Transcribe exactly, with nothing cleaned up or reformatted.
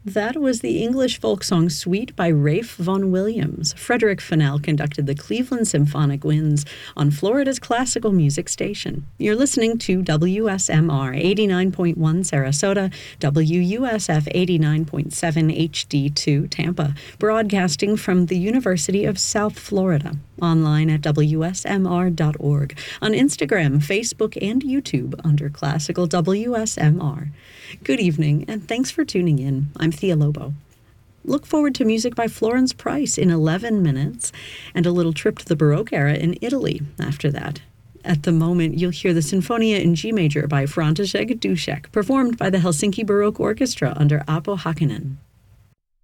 That was the English folk song Sweet by Rafe Vaughan Williams. Frederick Fennell conducted the Cleveland Symphonic Winds on Florida's classical music station. You're listening to W S M R eighty-nine point one Sarasota, W U S F eighty-nine point seven H D two Tampa, broadcasting from the University of South Florida. Online at W S M R dot org, on Instagram, Facebook, and YouTube under Classical W S M R. Good evening, and thanks for tuning in. I'm Thea Lobo. Look forward to music by Florence Price in eleven minutes, and a little trip to the Baroque era in Italy after that. At the moment, you'll hear the Sinfonia in G major by František Dušek, performed by the Helsinki Baroque Orchestra under Aapo Hakkinen.